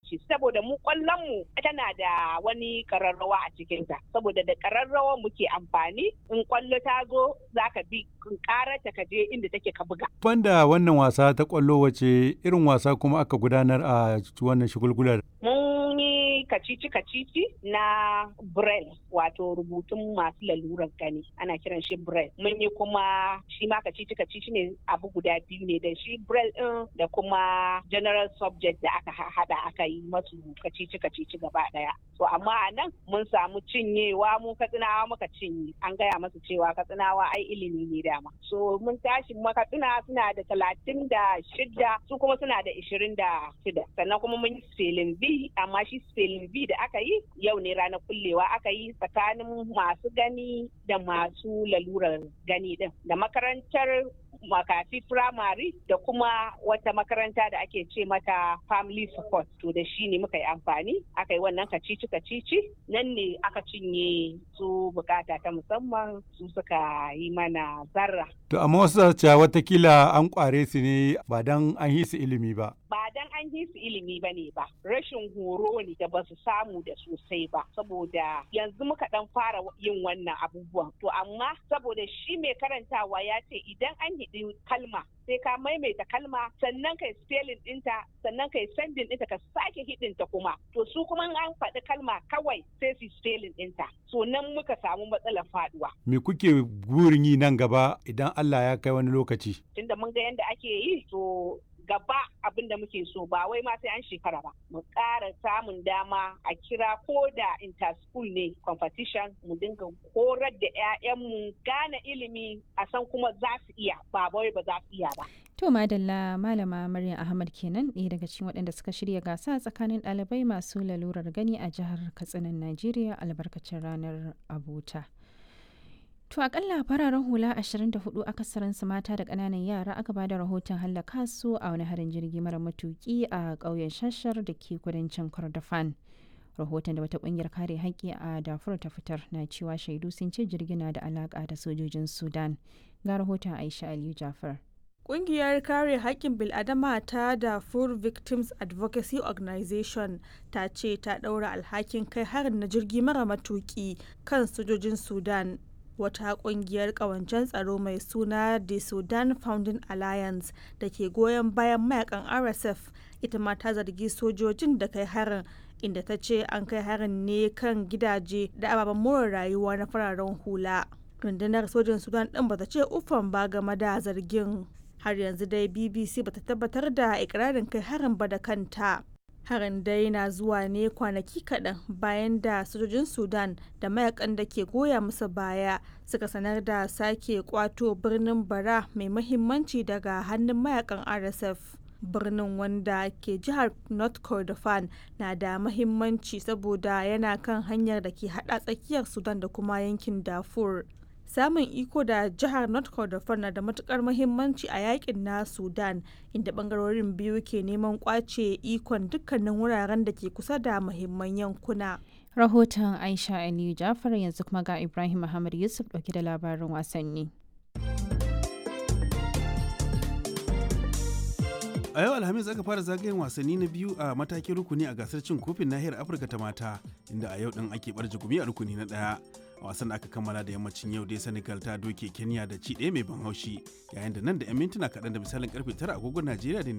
muhimmanci saboda mu kwallon mu tana da wani kararrawa a cikinta saboda da kararrawa muke amfani in kwallo ta zo zaka bi karata ka je inda take ka buga. Banda wannan wasa ta kwallo wace irin wasa kuma aka gudanar a wannan shagulgular? Mun yi kacici na braille wato rubutun masu lalurar gani ana kiran shi braille. Mun yi kuma shi ma kacici ne abu guda biyu ne da shi braille din da kuma general subject da aka hada aka yi masu kacici gaba daya. To amma a nan mun samu cinyewa mu Katsinawa muka cinye an gaya masu cewa Katsinawa ai ilimi ne dama. So mun tashi Katsina suna da 36 su kuma suna da 26 sannan kuma mun yi spelling bee amma shi spelling bee da aka yi yau ne ranar kullewa aka yi tsakanin masu gani da masu lalurar gani din da makarantar makafi firamare da kuma wata makaranta da ake ce mata family support to da shi ne muka yi amfani aka yi wannan kacici nan ne aka cinye su bukata ta musamman su suka yi mana zarra. To amma wasu cewa watakila an kware su ne ba dan an yi su ilimi ba. Ba dan an yi su ilimi ba ne ba rashin horo ne da ba su samu da sosai ba saboda yanzu muka dan fara yin wannan abubuwan to amma saboda shi mai karantawa ya ce idan an yi kalma sai ka maimaita kalma sannan kai spelling dinta sannan kai sending dinta ka sake hidinta kuma to su kuma an faɗi kalma kawai sai su spelling dinta so nan muka samu matsalar faduwa. Me kuke burin yi nan gaba idan Allah ya kai wani lokaci? Tunda mun ga yadda ake yi to gaba abin da muke so ba wai ma sai an shekara ba mu ƙara samun dama a kira ko da inter-school ne competition mu dinga horar da 'ya'yanmu gane ilimi a san kuma za su iya ba wai ba za su iya ba. To madalla malama Maryam Ahmad kenan ɗaya daga cikin waɗanda suka shirya gasa tsakanin ɗalibai masu lalurar gani a jihar Katsinan Najeriya albarkacin ranar abota. To akalla fararen hula 24 akasarinsu mata da ƙananan yara aka bada rahoton hallaka su a wani harin jirgi mara matuki a ƙauyen Shashar da ke kudancin Kordofan. Rahoton da wata ƙungiyar kare haƙƙi a Darfur ta fitar na cewa shaidu sun ce jirgin na da alaƙa da sojojin Sudan. Ga rahoton Aisha Aliyu Jafar. Ƙungiyar kare haƙƙin bil'adama ta Darfur Victims Advocacy Organization ta ce ta ɗaura alhakin kai harin na jirgi mara matuki kan sojojin Sudan. Wata kungiyar kawancen tsaro mai suna The Sudan Founding Alliance da ke goyon bayan mayakan RSF ita ma ta zargi sojojin da kai harin inda ta ce an kai harin ne kan gidaje da ababen more rayuwa na fararen hula. Rundunar sojin Sudan din bata ce uffan ba game da zargin. Har yanzu dai BBC bata tabbatar da ikirarin kai harin ba da kanta. Harin dai na zuwa ne kwanaki kaɗan bayan da sojojin Sudan da mayakan da ke goya musu baya suka sanar da sake kwato birnin Bara mai mahimmanci daga hannun mayakan RSF. Birnin wanda ke jihar North Kordofan na da mahimmanci saboda yana kan hanyar da ke hada tsakiyar Sudan da kuma yankin Darfur. Samun iko da jihar North Kordofan na da matukar muhimmanci a yakin na Sudan inda bangarorin biyu ke neman kwace ikon dukkanin wuraren da ke kusa da muhimman yankuna. Rahoton Aisha Aliyu Jafar yanzu kuma ga Ibrahim Muhammad Yusuf dauke da labarin wasanni. A yau Alhamis aka fara zagayen wasanni na biyu a matakin rukuni a gasar cin kofin nahiyar Afirka ta mata inda a yau din ake barje gumi a rukuni na ɗaya. A wasan da aka kammala da yammacin yau dai Senegal ta doke Kenya da ci ɗaya mai ban haushi yayin da nan da 'yan mintuna kaɗan da misalin karfe 9 agogon Najeriya da